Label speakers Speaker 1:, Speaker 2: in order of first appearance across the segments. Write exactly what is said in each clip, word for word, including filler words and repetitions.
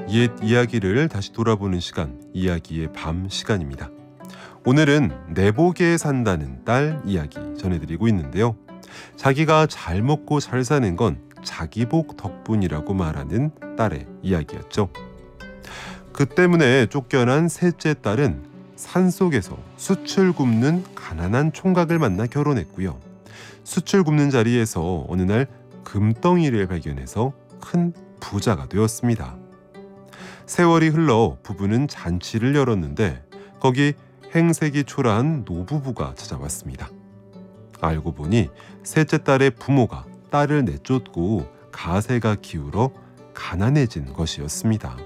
Speaker 1: 옛 이야기를 다시 돌아보는 시간, 이야기의 밤 시간입니다. 오늘은 내복에 산다는 딸 이야기 전해드리고 있는데요. 자기가 잘 먹고 잘 사는 건 자기 복 덕분이라고 말하는 딸의 이야기였죠. 그 때문에 쫓겨난 셋째 딸은 산속에서 숯을 굽는 가난한 총각을 만나 결혼했고요. 숯을 굽는 자리에서 어느 날 금덩이를 발견해서 큰 부자가 되었습니다. 세월이 흘러 부부는 잔치를 열었는데 거기 행색이 초라한 노부부가 찾아왔습니다. 알고 보니 셋째 딸의 부모가 딸을 내쫓고 가세가 기울어 가난해진 것이었습니다.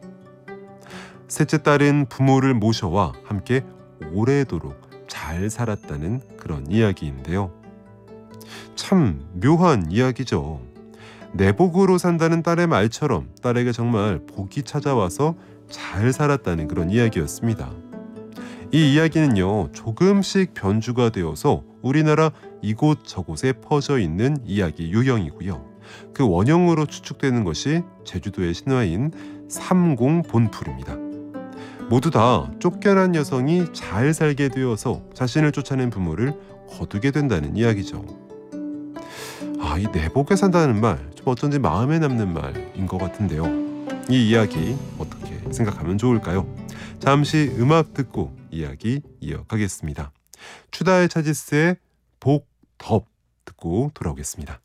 Speaker 1: 셋째 딸은 부모를 모셔와 함께 오래도록 잘 살았다는 그런 이야기인데요. 참 묘한 이야기죠. 내복으로 산다는 딸의 말처럼 딸에게 정말 복이 찾아와서 잘 살았다는 그런 이야기였습니다. 이 이야기는요, 조금씩 변주가 되어서 우리나라 이곳저곳에 퍼져 있는 이야기 유형이고요. 그 원형으로 추측되는 것이 제주도의 신화인 삼공본풀입니다. 모두 다 쫓겨난 여성이 잘 살게 되어서 자신을 쫓아낸 부모를 거두게 된다는 이야기죠. 아, 이 내복에 산다는 말, 좀 어쩐지 마음에 남는 말인 것 같은데요. 이 이야기 어떻게 생각하면 좋을까요? 잠시 음악 듣고 이야기 이어가겠습니다. 추다의 차지스의 복, 덥 듣고 돌아오겠습니다.